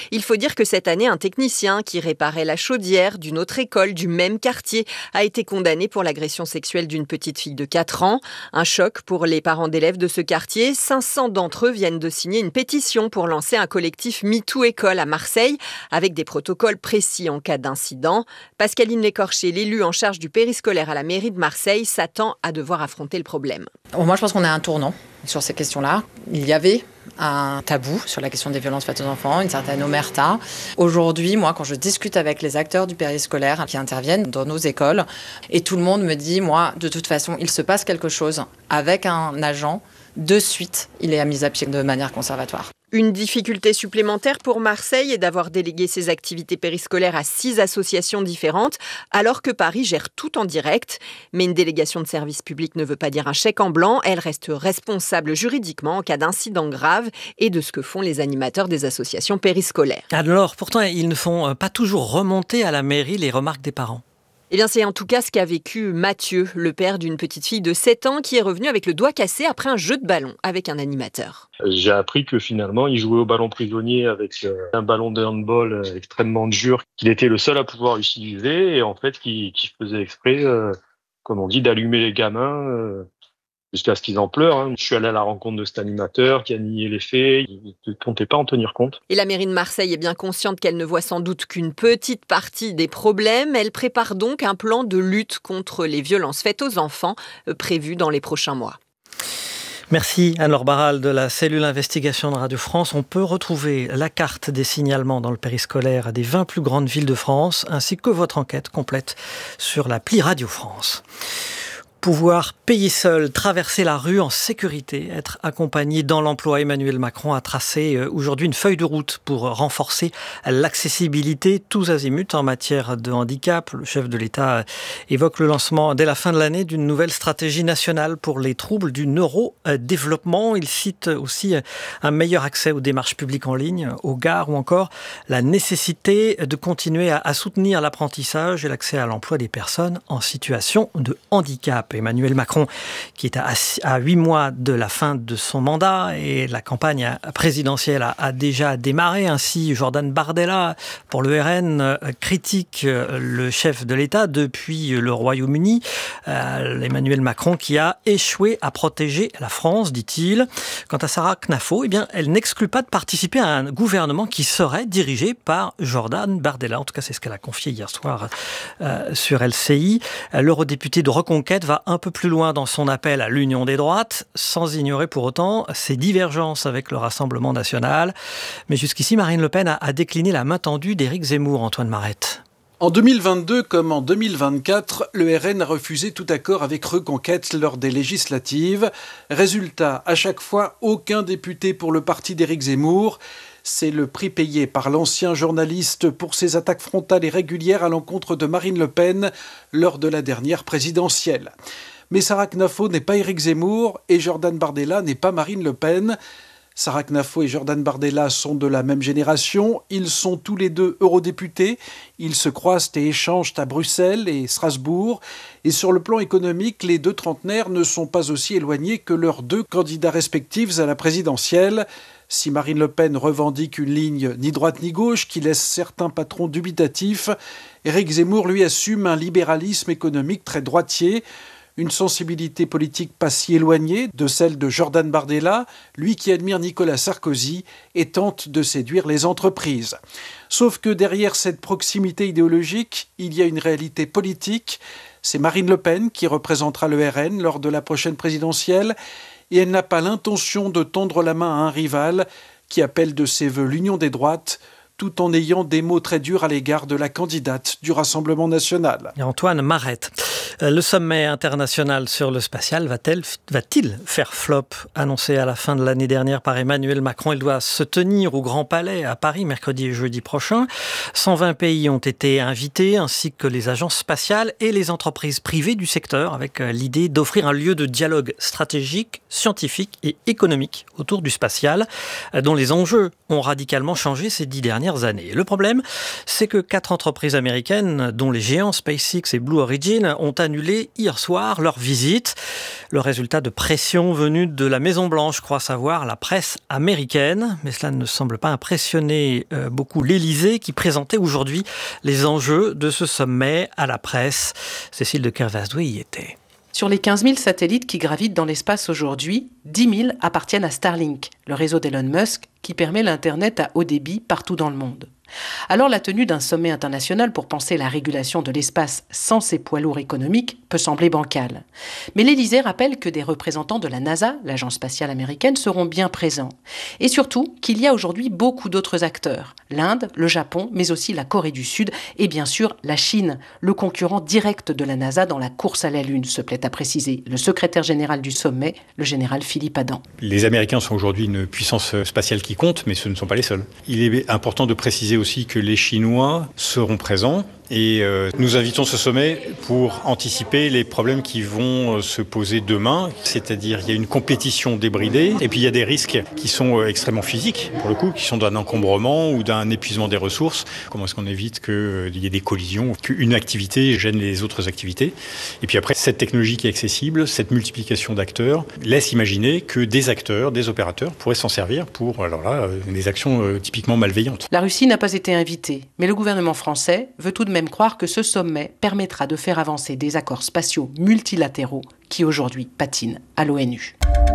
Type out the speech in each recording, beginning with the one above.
Il faut dire que cette année, un technicien qui réparait la chaudière d'une autre école du même quartier a été condamné pour l'agression sexuelle d'une petite fille de 4 ans. Un choc pour les parents d'élèves de ce quartier. 500 d'entre eux viennent de signer une pétition pour lancer un collectif MeToo École à Marseille, avec des protocoles précis en cas d'incident. Pascaline Lécorché, l'élue en charge du périscolaire à la mairie de Marseille, s'attend à devoir affronter le problème. Moi, je pense qu'on a un tournant sur ces questions-là. Il y avait un tabou sur la question des violences faites aux enfants, une certaine omerta. Aujourd'hui, moi, quand je discute avec les acteurs du périscolaire qui interviennent dans nos écoles, et tout le monde me dit, moi, de toute façon, il se passe quelque chose avec un agent, de suite, il est mis à pied de manière conservatoire. Une difficulté supplémentaire pour Marseille est d'avoir délégué ses activités périscolaires à 6 associations différentes, alors que Paris gère tout en direct. Mais une délégation de service public ne veut pas dire un chèque en blanc. Elle reste responsable juridiquement en cas d'incident grave et de ce que font les animateurs des associations périscolaires. Alors, pourtant, ils ne font pas toujours remonter à la mairie les remarques des parents. Eh bien, c'est en tout cas ce qu'a vécu Mathieu, le père d'une petite fille de 7 ans qui est revenu avec le doigt cassé après un jeu de ballon avec un animateur. J'ai appris que finalement, il jouait au ballon prisonnier avec un ballon de handball extrêmement dur, qu'il était le seul à pouvoir utiliser et en fait, qui faisait exprès, comme on dit, d'allumer les gamins jusqu'à ce qu'ils en pleurent. Je suis allé à la rencontre de cet animateur qui a nié les faits. Il ne comptait pas en tenir compte. Et la mairie de Marseille est bien consciente qu'elle ne voit sans doute qu'une petite partie des problèmes. Elle prépare donc un plan de lutte contre les violences faites aux enfants prévu dans les prochains mois. Merci Anne-Laure Barral de la cellule investigation de Radio France. On peut retrouver la carte des signalements dans le périscolaire des 20 plus grandes villes de France, ainsi que votre enquête complète sur l'appli Radio France. Pouvoir payer seul, traverser la rue en sécurité, être accompagné dans l'emploi. Emmanuel Macron a tracé aujourd'hui une feuille de route pour renforcer l'accessibilité tous azimuts en matière de handicap. Le chef de l'État évoque le lancement dès la fin de l'année d'une nouvelle stratégie nationale pour les troubles du neurodéveloppement. Il cite aussi un meilleur accès aux démarches publiques en ligne, aux gares ou encore la nécessité de continuer à soutenir l'apprentissage et l'accès à l'emploi des personnes en situation de handicap. Emmanuel Macron, qui est à 8 mois de la fin de son mandat et la campagne présidentielle a déjà démarré. Ainsi, Jordan Bardella, pour le RN, critique le chef de l'État depuis le Royaume-Uni. Emmanuel Macron qui a échoué à protéger la France, dit-il. Quant à Sarah Knafo, eh bien, elle n'exclut pas de participer à un gouvernement qui serait dirigé par Jordan Bardella. En tout cas, c'est ce qu'elle a confié hier soir sur LCI. L'eurodéputé de Reconquête va un peu plus loin dans son appel à l'union des droites, sans ignorer pour autant ses divergences avec le Rassemblement national. Mais jusqu'ici, Marine Le Pen a décliné la main tendue d'Éric Zemmour, Antoine Marette. En 2022 comme en 2024, le RN a refusé tout accord avec Reconquête lors des législatives. Résultat, à chaque fois, aucun député pour le parti d'Éric Zemmour. C'est le prix payé par l'ancien journaliste pour ses attaques frontales et régulières à l'encontre de Marine Le Pen lors de la dernière présidentielle. Mais Sarah Knafo n'est pas Éric Zemmour et Jordan Bardella n'est pas Marine Le Pen. Sarah Knafo et Jordan Bardella sont de la même génération. Ils sont tous les deux eurodéputés. Ils se croisent et échangent à Bruxelles et Strasbourg. Et sur le plan économique, les deux trentenaires ne sont pas aussi éloignés que leurs deux candidats respectifs à la présidentielle. Si Marine Le Pen revendique une ligne ni droite ni gauche qui laisse certains patrons dubitatifs, Éric Zemmour lui assume un libéralisme économique très droitier, une sensibilité politique pas si éloignée de celle de Jordan Bardella, lui qui admire Nicolas Sarkozy et tente de séduire les entreprises. Sauf que derrière cette proximité idéologique, il y a une réalité politique. C'est Marine Le Pen qui représentera le RN lors de la prochaine présidentielle. Et elle n'a pas l'intention de tendre la main à un rival qui appelle de ses vœux l'union des droites, tout en ayant des mots très durs à l'égard de la candidate du Rassemblement national. Et Antoine Marette. Le sommet international sur le spatial va-t-il faire flop? Annoncé à la fin de l'année dernière par Emmanuel Macron, il doit se tenir au Grand Palais à Paris mercredi et jeudi prochain. 120 pays ont été invités, ainsi que les agences spatiales et les entreprises privées du secteur, avec l'idée d'offrir un lieu de dialogue stratégique, scientifique et économique autour du spatial, dont les enjeux ont radicalement changé ces 10 dernières dernières années. Le problème, c'est que 4 entreprises américaines, dont les géants SpaceX et Blue Origin, ont annulé hier soir leur visite. Le résultat de pression venue de la Maison-Blanche, croit savoir la presse américaine. Mais cela ne semble pas impressionner beaucoup l'Élysée, qui présentait aujourd'hui les enjeux de ce sommet à la presse. Cécile de Kervasdoué y était. Sur les 15 000 satellites qui gravitent dans l'espace aujourd'hui, 10 000 appartiennent à Starlink, le réseau d'Elon Musk qui permet l'Internet à haut débit partout dans le monde. Alors la tenue d'un sommet international pour penser la régulation de l'espace sans ces poids lourds économiques peut sembler bancale. Mais l'Élysée rappelle que des représentants de la NASA, l'agence spatiale américaine, seront bien présents. Et surtout qu'il y a aujourd'hui beaucoup d'autres acteurs. L'Inde, le Japon, mais aussi la Corée du Sud et bien sûr la Chine, le concurrent direct de la NASA dans la course à la Lune, se plaît à préciser le secrétaire général du sommet, le général Philippe Adam. Les Américains sont aujourd'hui une puissance spatiale qui compte, mais ce ne sont pas les seuls. Il est important de préciser aussi que les Chinois seront présents et nous invitons ce sommet pour anticiper les problèmes qui vont se poser demain, c'est-à-dire il y a une compétition débridée et puis il y a des risques qui sont extrêmement physiques pour le coup, qui sont d'un encombrement ou d'un épuisement des ressources. Comment est-ce qu'on évite qu'il y ait des collisions, qu'une activité gêne les autres activités? Et puis après, cette technologie qui est accessible, cette multiplication d'acteurs laisse imaginer que des acteurs, des opérateurs pourraient s'en servir pour des actions typiquement malveillantes. La Russie n'a pas été invitée, mais le gouvernement français veut tout de même croire que ce sommet permettra de faire avancer des accords spatiaux multilatéraux qui aujourd'hui patinent à l'ONU.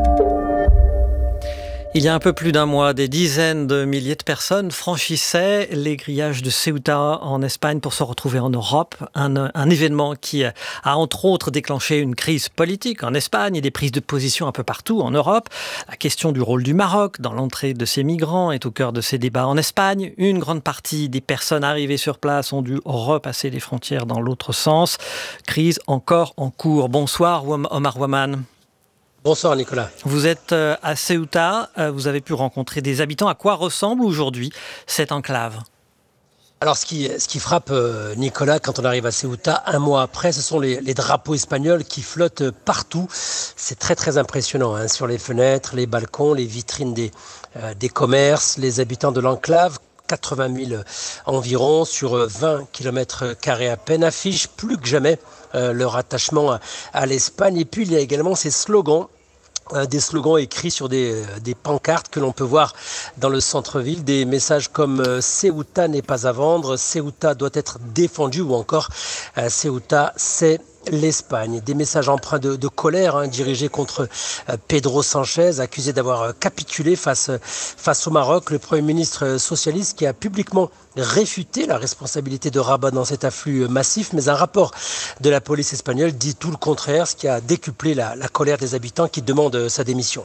Il y a un peu plus d'un mois, des dizaines de milliers de personnes franchissaient les grillages de Ceuta en Espagne pour se retrouver en Europe. Un événement qui a entre autres déclenché une crise politique en Espagne et des prises de position un peu partout en Europe. La question du rôle du Maroc dans l'entrée de ces migrants est au cœur de ces débats en Espagne. Une grande partie des personnes arrivées sur place ont dû repasser les frontières dans l'autre sens. Crise encore en cours. Bonsoir Omar Ouaman. Bonsoir Nicolas. Vous êtes à Ceuta, vous avez pu rencontrer des habitants. À quoi ressemble aujourd'hui cette enclave ? Alors ce qui frappe Nicolas quand on arrive à Ceuta, un mois après, ce sont les drapeaux espagnols qui flottent partout. C'est très très impressionnant sur les fenêtres, les balcons, les vitrines des commerces, les habitants de l'enclave. 80 000 environ sur 20 km² à peine affichent plus que jamais leur attachement à l'Espagne. Et puis il y a également ces slogans. Des slogans écrits sur des pancartes que l'on peut voir dans le centre-ville, des messages comme « Ceuta n'est pas à vendre »,« Ceuta doit être défendu » ou encore « Ceuta c'est l'Espagne ». Des messages empreints de colère dirigés contre Pedro Sánchez, accusé d'avoir capitulé face au Maroc. Le Premier ministre socialiste qui a publiquement réfuté la responsabilité de Rabat dans cet afflux massif, mais un rapport de la police espagnole dit tout le contraire, ce qui a décuplé la colère des habitants qui demandent sa démission.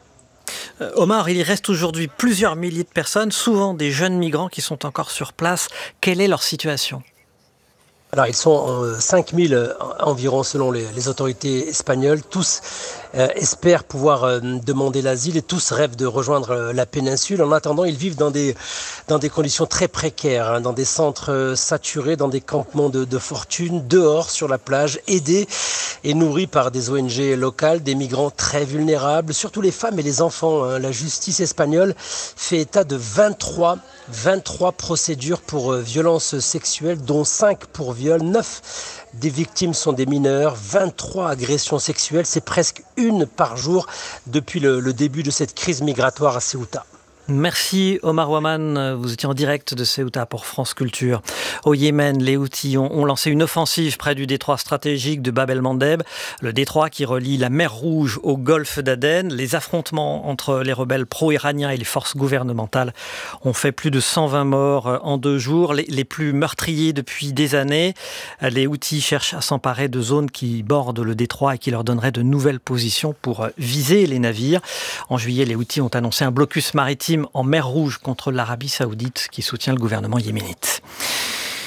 Omar, il y reste aujourd'hui plusieurs milliers de personnes, souvent des jeunes migrants qui sont encore sur place. Quelle est leur situation ? Alors ils sont 5000 environ selon les autorités espagnoles. Tous espèrent pouvoir demander l'asile et tous rêvent de rejoindre la péninsule. En attendant, ils vivent dans des conditions très précaires, dans des centres saturés, dans des campements de fortune, dehors sur la plage, aidés et nourris par des ONG locales, des migrants très vulnérables, surtout les femmes et les enfants. La justice espagnole fait état de 23 procédures pour violences sexuelles, dont 5 pour viol. 9 des victimes sont des mineurs, 23 agressions sexuelles, c'est presque une par jour depuis le début de cette crise migratoire à Ceuta. Merci Omar Ouaman, vous étiez en direct de Ceuta pour France Culture. Au Yémen, les Houthis ont lancé une offensive près du détroit stratégique de Bab el-Mandeb, le détroit qui relie la mer Rouge au golfe d'Aden. Les affrontements entre les rebelles pro-iraniens et les forces gouvernementales ont fait plus de 120 morts en 2 jours, les plus meurtriers depuis des années. Les Houthis cherchent à s'emparer de zones qui bordent le détroit et qui leur donneraient de nouvelles positions pour viser les navires. En juillet, les Houthis ont annoncé un blocus maritime en mer Rouge contre l'Arabie Saoudite qui soutient le gouvernement yéménite.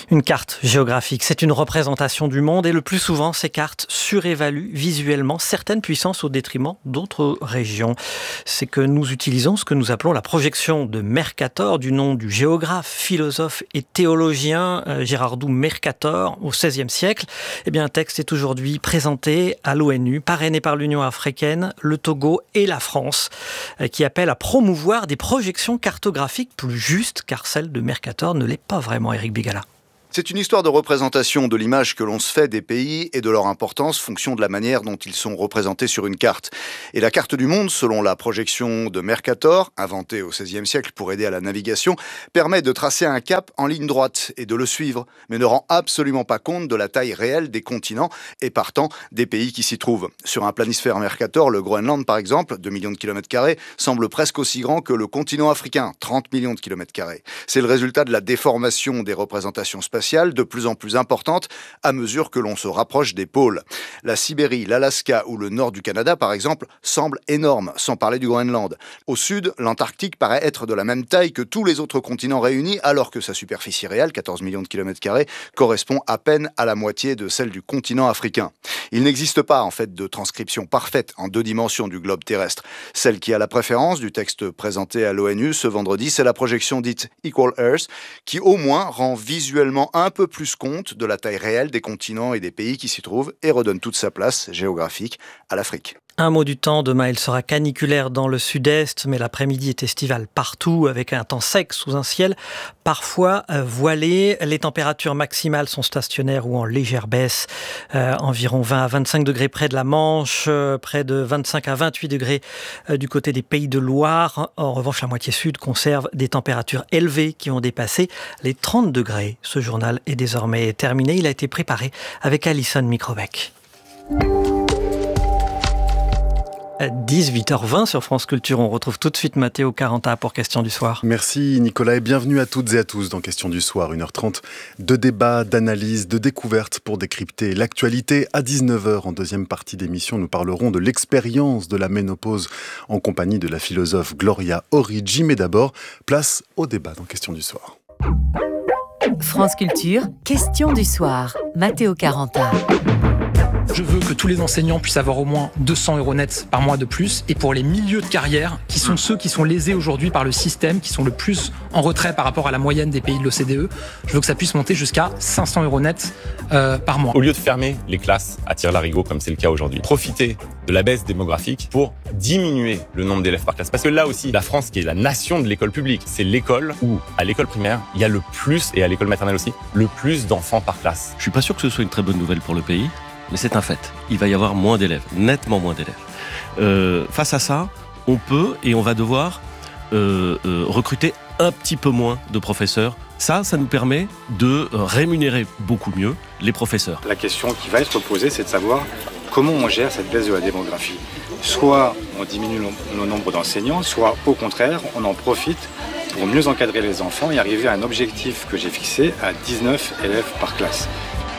Une carte géographique, c'est une représentation du monde et le plus souvent, ces cartes surévaluent visuellement certaines puissances au détriment d'autres régions. C'est que nous utilisons ce que nous appelons la projection de Mercator, du nom du géographe, philosophe et théologien Gérardus Mercator au XVIe siècle. Eh bien, un texte est aujourd'hui présenté à l'ONU, parrainé par l'Union africaine, le Togo et la France, qui appelle à promouvoir des projections cartographiques plus justes, car celle de Mercator ne l'est pas vraiment, Éric Bigala. C'est une histoire de représentation de l'image que l'on se fait des pays et de leur importance fonction de la manière dont ils sont représentés sur une carte. Et la carte du monde, selon la projection de Mercator, inventée au XVIe siècle pour aider à la navigation, permet de tracer un cap en ligne droite et de le suivre, mais ne rend absolument pas compte de la taille réelle des continents et partant des pays qui s'y trouvent. Sur un planisphère Mercator, le Groenland par exemple, 2 millions de kilomètres carrés, semble presque aussi grand que le continent africain, 30 millions de kilomètres carrés. C'est le résultat de la déformation des représentations spatiales de plus en plus importante à mesure que l'on se rapproche des pôles. La Sibérie, l'Alaska ou le nord du Canada, par exemple, semblent énormes, sans parler du Groenland. Au sud, l'Antarctique paraît être de la même taille que tous les autres continents réunis, alors que sa superficie réelle, 14 millions de kilomètres carrés, correspond à peine à la moitié de celle du continent africain. Il n'existe pas, en fait, de transcription parfaite en 2 dimensions du globe terrestre. Celle qui a la préférence du texte présenté à l'ONU ce vendredi, c'est la projection dite Equal Earth, qui au moins rend visuellement un peu plus compte de la taille réelle des continents et des pays qui s'y trouvent et redonne toute sa place géographique à l'Afrique. Un mot du temps, demain il sera caniculaire dans le sud-est, mais l'après-midi est estival partout, avec un temps sec sous un ciel parfois voilé. Les températures maximales sont stationnaires ou en légère baisse, environ 20 à 25 degrés près de la Manche, près de 25 à 28 degrés du côté des Pays de Loire. En revanche, la moitié sud conserve des températures élevées qui ont dépassé les 30 degrés. Ce journal est désormais terminé. Il a été préparé avec Alison Microbec. 18h20 sur France Culture. On retrouve tout de suite Mathéo Caranta pour Question du Soir. Merci Nicolas et bienvenue à toutes et à tous dans Question du Soir. 1h30 de débat, d'analyse, de découverte pour décrypter l'actualité. À 19h, en deuxième partie d'émission, nous parlerons de l'expérience de la ménopause en compagnie de la philosophe Gloria Origi. Mais d'abord, place au débat dans Question du Soir. France Culture, Question du Soir. Mathéo Caranta. Je veux que tous les enseignants puissent avoir au moins 200 € nets par mois de plus. Et pour les milieux de carrière, qui sont ceux qui sont lésés aujourd'hui par le système, qui sont le plus en retrait par rapport à la moyenne des pays de l'OCDE, je veux que ça puisse monter jusqu'à 500 € nets par mois. Au lieu de fermer les classes à tire-larigot comme c'est le cas aujourd'hui, profitez de la baisse démographique pour diminuer le nombre d'élèves par classe. Parce que là aussi, la France, qui est la nation de l'école publique, c'est l'école où, à l'école primaire, il y a le plus, et à l'école maternelle aussi, le plus d'enfants par classe. Je suis pas sûr que ce soit une très bonne nouvelle pour le pays. Mais c'est un fait, il va y avoir moins d'élèves, nettement moins d'élèves. Face à ça, on peut et on va devoir recruter un petit peu moins de professeurs. Ça nous permet de rémunérer beaucoup mieux les professeurs. La question qui va être posée, c'est de savoir comment on gère cette baisse de la démographie. Soit on diminue le nombre d'enseignants, soit au contraire, on en profite pour mieux encadrer les enfants et arriver à un objectif que j'ai fixé à 19 élèves par classe.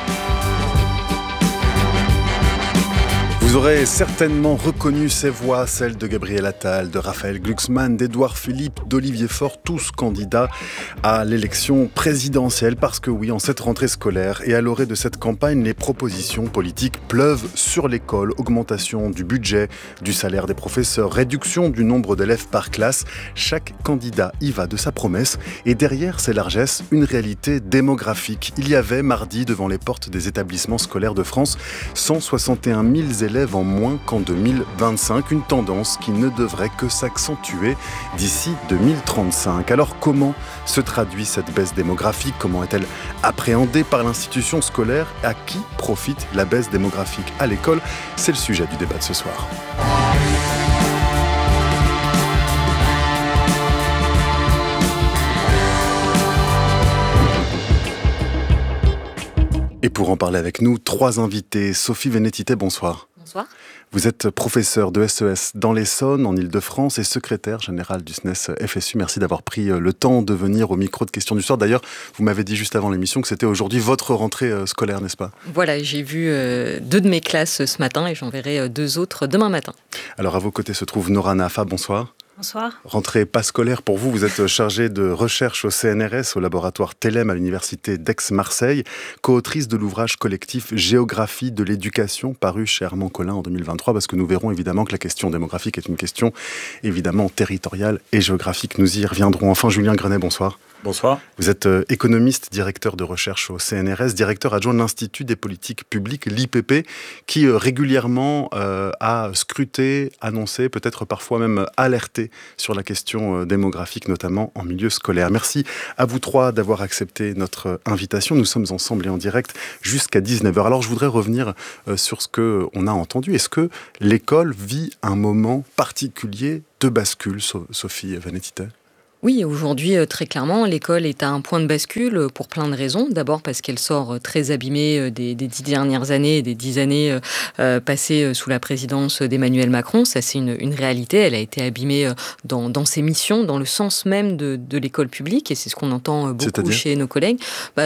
Vous aurez certainement reconnu ces voix, celles de Gabriel Attal, de Raphaël Glucksmann, d'Édouard Philippe, d'Olivier Faure, tous candidats à l'élection présidentielle. Parce que oui, en cette rentrée scolaire et à l'orée de cette campagne, les propositions politiques pleuvent sur l'école. Augmentation du budget, du salaire des professeurs, réduction du nombre d'élèves par classe. Chaque candidat y va de sa promesse. Et derrière ces largesses, une réalité démographique. Il y avait mardi, devant les portes des établissements scolaires de France, 161 000 élèves en moins qu'en 2025, une tendance qui ne devrait que s'accentuer d'ici 2035. Alors comment se traduit cette baisse démographique ? Comment est-elle appréhendée par l'institution scolaire ? À qui profite la baisse démographique à l'école ? C'est le sujet du débat de ce soir. Et pour en parler avec nous, 3 invités. Sophie Vénétité, bonsoir. Bonsoir. Vous êtes professeur de SES dans l'Essonne, en Ile-de-France, et secrétaire général du SNES FSU. Merci d'avoir pris le temps de venir au micro de Question du Soir. D'ailleurs, vous m'avez dit juste avant l'émission que c'était aujourd'hui votre rentrée scolaire, n'est-ce pas ? Voilà, j'ai vu 2 de mes classes ce matin et j'en verrai 2 autres demain matin. Alors, à vos côtés se trouve Nora Nafa, bonsoir. Bonsoir. Rentrée pas scolaire pour vous. Vous êtes chargée de recherche au CNRS, au laboratoire TELEM à l'université d'Aix-Marseille, co-autrice de l'ouvrage collectif Géographie de l'éducation, paru chez Armand Collin en 2023, parce que nous verrons évidemment que la question démographique est une question évidemment territoriale et géographique. Nous y reviendrons. Enfin, Julien Grenet, bonsoir. Bonsoir. Vous êtes économiste, directeur de recherche au CNRS, directeur adjoint de l'Institut des politiques publiques, l'IPP, qui régulièrement a scruté, annoncé, peut-être parfois même alerté sur la question démographique, notamment en milieu scolaire. Merci à vous trois d'avoir accepté notre invitation. Nous sommes ensemble et en direct jusqu'à 19h. Alors je voudrais revenir sur ce qu'on a entendu. Est-ce que l'école vit un moment particulier de bascule, Sophie Vanetité ? Oui, aujourd'hui, très clairement, l'école est à un point de bascule pour plein de raisons. D'abord parce qu'elle sort très abîmée des 10 dernières années, des 10 années passées sous la présidence d'Emmanuel Macron. Ça, c'est une réalité. Elle a été abîmée dans ses missions, dans le sens même de l'école publique. Et c'est ce qu'on entend beaucoup chez nos collègues.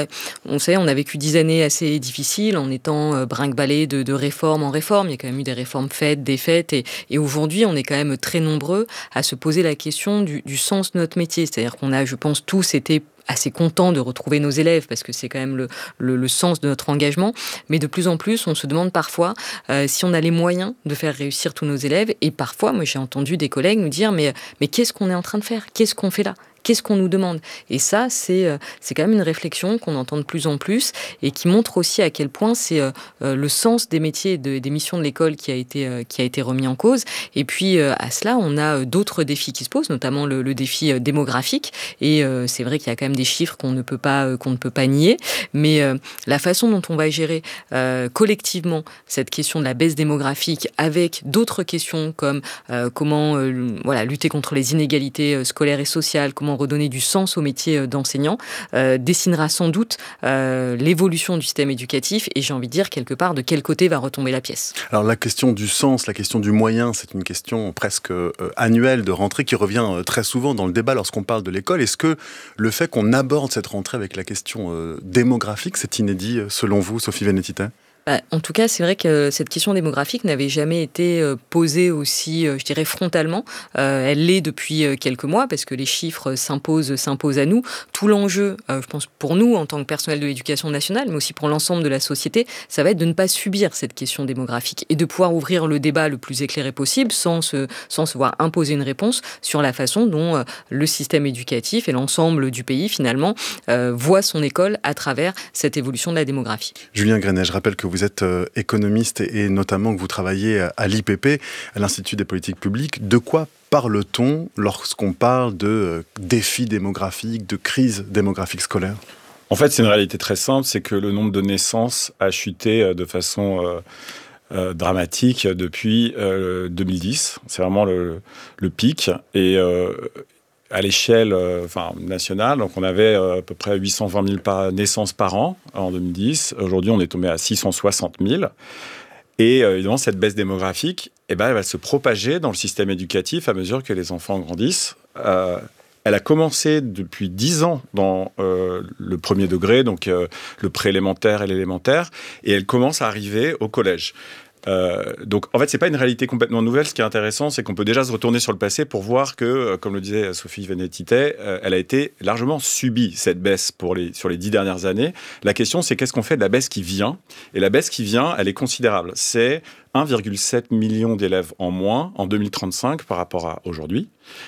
On sait, on a vécu 10 années assez difficiles en étant brinque-ballé de réforme en réforme. Il y a quand même eu des réformes faites, défaites. Et aujourd'hui, on est quand même très nombreux à se poser la question du sens de notre métier. C'est-à-dire qu'on a, je pense, tous été assez contents de retrouver nos élèves parce que c'est quand même le sens de notre engagement. Mais de plus en plus, on se demande parfois si on a les moyens de faire réussir tous nos élèves. Et parfois, moi, j'ai entendu des collègues nous dire mais qu'est-ce qu'on est en train de faire ? Qu'est-ce qu'on fait là ? Qu'est-ce qu'on nous demande ? Et ça, c'est quand même une réflexion qu'on entend de plus en plus et qui montre aussi à quel point c'est le sens des métiers et des missions de l'école qui a été remis en cause. Et puis, à cela, on a d'autres défis qui se posent, notamment le défi démographique. Et c'est vrai qu'il y a quand même des chiffres qu'on ne peut pas nier. Mais la façon dont on va gérer collectivement cette question de la baisse démographique avec d'autres questions comme comment lutter contre les inégalités scolaires et sociales, comment redonner du sens au métier d'enseignant, dessinera sans doute l'évolution du système éducatif et j'ai envie de dire quelque part de quel côté va retomber la pièce. Alors la question du sens, la question du moyen, c'est une question presque annuelle de rentrée qui revient très souvent dans le débat lorsqu'on parle de l'école. Est-ce que le fait qu'on aborde cette rentrée avec la question démographique, c'est inédit selon vous, Sophie Vanetité ? En tout cas, c'est vrai que cette question démographique n'avait jamais été posée aussi, je dirais, frontalement. Elle l'est depuis quelques mois parce que les chiffres s'imposent à nous. Tout l'enjeu, je pense, pour nous, en tant que personnel de l'éducation nationale, mais aussi pour l'ensemble de la société, ça va être de ne pas subir cette question démographique et de pouvoir ouvrir le débat le plus éclairé possible sans se voir imposer une réponse sur la façon dont le système éducatif et l'ensemble du pays, finalement, voit son école à travers cette évolution de la démographie. Julien Grenet, je rappelle que vous êtes économiste et notamment que vous travaillez à l'IPP, à l'Institut des politiques publiques. De quoi parle-t-on lorsqu'on parle de défis démographiques, de crise démographique scolaire ? En fait, c'est une réalité très simple, c'est que le nombre de naissances a chuté de façon dramatique depuis 2010. C'est vraiment le pic. Et à l'échelle nationale, donc on avait à peu près 820 000 naissances par an en 2010. Aujourd'hui, on est tombé à 660 000. Et évidemment, cette baisse démographique, elle va se propager dans le système éducatif à mesure que les enfants grandissent. Elle a commencé depuis 10 ans dans le premier degré, donc le préélémentaire et l'élémentaire, et elle commence à arriver au collège. Donc en fait c'est pas une réalité complètement nouvelle. Ce qui est intéressant, c'est qu'on peut déjà se retourner sur le passé pour voir que, comme le disait Sophie Vanetité, elle a été largement subie, cette baisse sur les 10 dernières années. La question, c'est qu'est-ce qu'on fait de la baisse qui vient ? Et la baisse qui vient, elle est considérable. C'est 1,7 million d'élèves en moins en 2035 par rapport à aujourd'hui.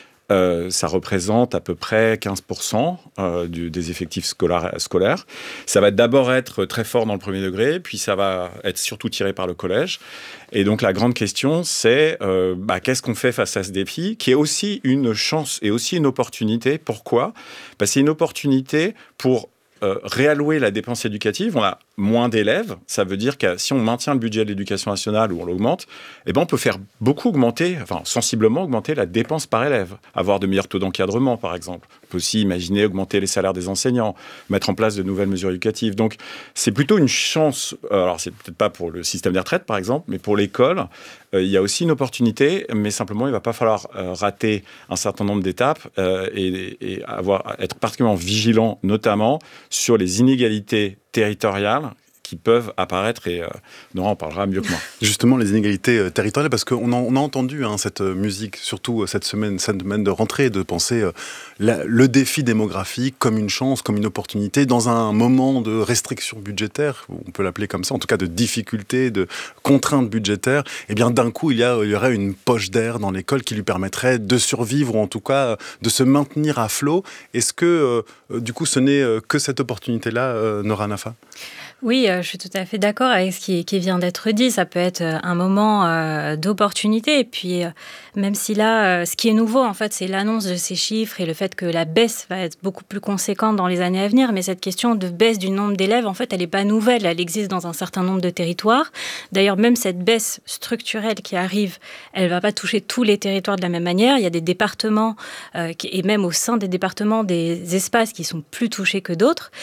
Ça représente à peu près 15% des effectifs scolaires. Ça va d'abord être très fort dans le premier degré, puis ça va être surtout tiré par le collège. Et donc la grande question, c'est qu'est-ce qu'on fait face à ce défi, qui est aussi une chance et aussi une opportunité. Pourquoi ? C'est une opportunité pour réallouer la dépense éducative. On a moins d'élèves, ça veut dire que si on maintient le budget de l'éducation nationale ou on l'augmente, on peut faire sensiblement augmenter la dépense par élève, avoir de meilleurs taux d'encadrement par exemple. On peut aussi imaginer augmenter les salaires des enseignants, mettre en place de nouvelles mesures éducatives. Donc c'est plutôt une chance, alors c'est peut-être pas pour le système des retraites par exemple, mais pour l'école, il y a aussi une opportunité, mais simplement il ne va pas falloir rater un certain nombre d'étapes et être particulièrement vigilant notamment sur les inégalités territoriales qui peuvent apparaître et Nora en parlera mieux que moi. Justement, les inégalités territoriales, parce qu'on a entendu cette musique, surtout cette semaine de rentrée, de penser le défi démographique comme une chance, comme une opportunité, dans un moment de restriction budgétaire, on peut l'appeler comme ça, en tout cas de difficultés, de contraintes budgétaires, et bien d'un coup, il y aurait une poche d'air dans l'école qui lui permettrait de survivre, ou en tout cas de se maintenir à flot. Est-ce que, du coup, ce n'est que cette opportunité-là, Nora Nafa ? Oui, je suis tout à fait d'accord avec ce qui vient d'être dit. Ça peut être un moment d'opportunité. Et puis, même si là, ce qui est nouveau, en fait, c'est l'annonce de ces chiffres et le fait que la baisse va être beaucoup plus conséquente dans les années à venir. Mais cette question de baisse du nombre d'élèves, en fait, elle n'est pas nouvelle. Elle existe dans un certain nombre de territoires. D'ailleurs, même cette baisse structurelle qui arrive, elle ne va pas toucher tous les territoires de la même manière. Il y a des départements, et même au sein des départements, des espaces qui sont plus touchés que d'autres.